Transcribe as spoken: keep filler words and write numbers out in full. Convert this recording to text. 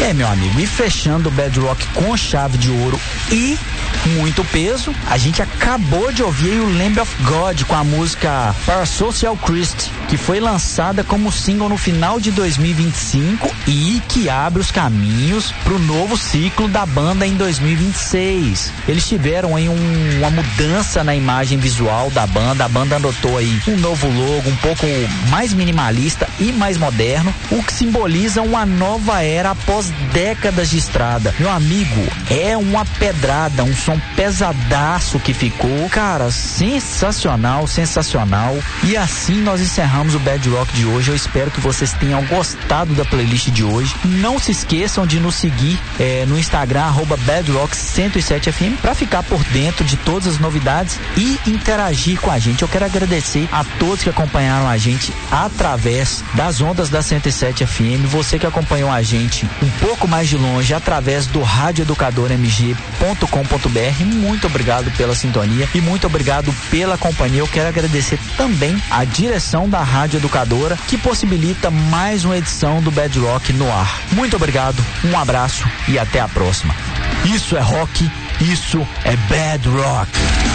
É, meu amigo, e fechando o Bad Rock com chave de ouro e muito peso, a gente acabou de ouvir aí o Lamb of God com a música Parasocial Christ, que foi lançada como single no final de dois mil e vinte e cinco e que abre os caminhos pro novo ciclo da banda em dois mil e vinte e seis. Eles tiveram aí um, uma mudança na imagem visual da banda, a banda adotou aí um novo logo, um pouco mais minimalista e mais moderno, o que simboliza uma nova era após décadas de estrada. Meu amigo, é uma pedrada, um som pesadaço que ficou, cara, sensacional, sensacional. E assim nós encerramos o Bad Rock de hoje. Eu espero que vocês tenham gostado da playlist de hoje. Não se esqueçam de nos seguir é, no Instagram, arroba Bad Rock cento e sete F M, para ficar por dentro de todas as novidades e interagir com a gente. Eu quero agradecer a todos que acompanharam a gente através das ondas da cento e sete F M, você que acompanhou a gente um pouco mais de longe através do rádio educador m g ponto com ponto b r. Muito obrigado pela sintonia e muito obrigado pela companhia. Eu quero agradecer também a direção da Rádio Educadora, que possibilita mais uma edição do Bad Rock no ar. Muito obrigado, um abraço e até a próxima. Isso é rock, isso é Bad Rock.